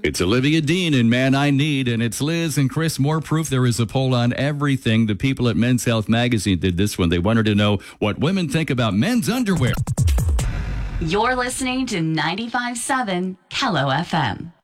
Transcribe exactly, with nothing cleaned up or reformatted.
It's Olivia Dean and Man I Need, and it's Liz and Chris. More proof there is a poll on everything. The people at Men's Health Magazine did this one. They wanted to know what women think about men's underwear. You're listening to ninety-five point seven Kello F M.